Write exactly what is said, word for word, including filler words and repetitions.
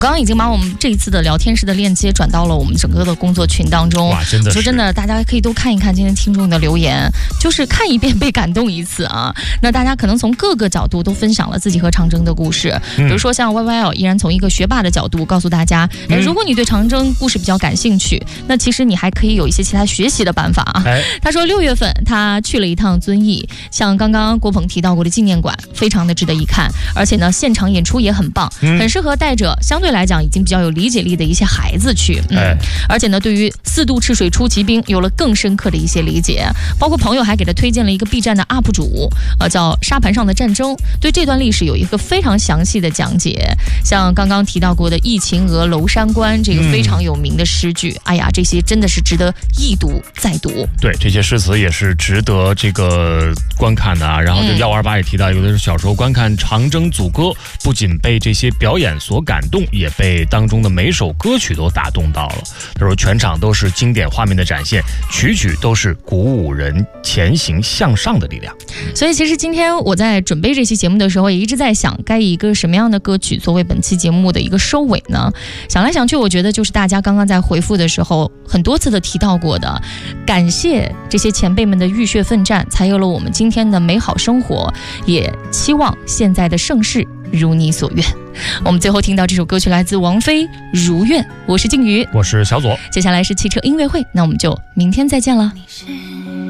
刚刚已经把我们这一次的聊天室的链接转到了我们整个的工作群当中。 哇，真的是！ 说真的，大家可以都看一看今天听众的留言，就是看一遍被感动一次啊。那大家可能从各个角度都分享了自己和长征的故事， 嗯、 比如说像 Y Y L 依然从一个学霸的角度告诉大家，哎、嗯，如果你对长征故事比较感兴趣，那其实你还可以有一些其他学习的办法啊。哎、他说六月份他去了一趟遵义，像刚刚郭鹏提到过的纪念馆，非常的值得一看，而且呢现场演出也很棒，嗯、很适合带着相对来讲已经比较有理解力的一些孩子去，嗯，哎、而且呢，对于四渡赤水出奇兵有了更深刻的一些理解，包括朋友还给他推荐了一个 B 站的 U P 主，呃，叫沙盘上的战争，对这段历史有一个非常详细的讲解。像刚刚提到过的《忆秦娥娄山关》这个非常有名的诗句，嗯、哎呀，这些真的是值得一读再读。 对，这些诗词也是值得这个观看的啊。然后这幺二八也提到，有的是小时候观看长征组歌，不仅被这些表演所感动，也被当中的每首歌曲都打动到了。他说全场都是经典画面的展现，曲曲都是鼓舞人前行向上的力量。 所以其实今天我在准备这期节目的时候，也一直在想该以一个什么样的歌曲作为本期节目的一个收尾呢？想来想去，我觉得就是大家刚刚在回复的时候很多次的提到过的，感谢这些前辈们的浴血奋战，才有了我们今天的美好生活，也期望现在的盛世如你所愿。我们最后听到这首歌曲来自王菲《如愿》，我是静瑜， 我是小左， 接下来是汽车音乐会，那我们就明天再见了。